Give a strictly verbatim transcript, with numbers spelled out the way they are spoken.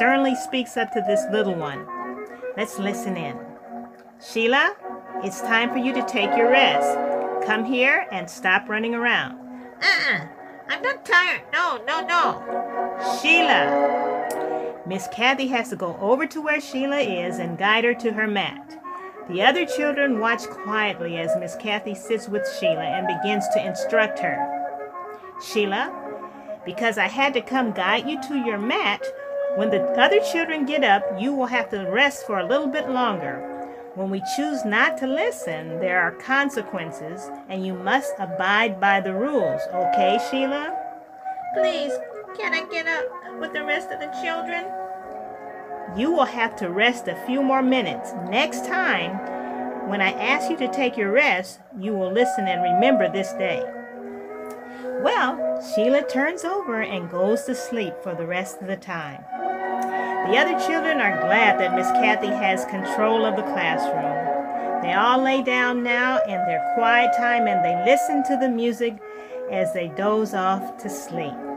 sternly speaks up to this little one. Let's listen in. Sheila, it's time for you to take your rest. Come here and stop running around. Uh-uh. I'm not tired. No, no, no. Sheila. Miss Kathy has to go over to where Sheila is and guide her to her mat. The other children watch quietly as Miss Kathy sits with Sheila and begins to instruct her. Sheila, because I had to come guide you to your mat, when the other children get up, you will have to rest for a little bit longer. When we choose not to listen, there are consequences, and you must abide by the rules. Okay, Sheila? Please, can I get up with the rest of the children? You will have to rest a few more minutes. Next time, when I ask you to take your rest, you will listen and remember this day. Well, Sheila turns over and goes to sleep for the rest of the time. The other children are glad that Miss Kathy has control of the classroom. They all lay down now in their quiet time and they listen to the music as they doze off to sleep.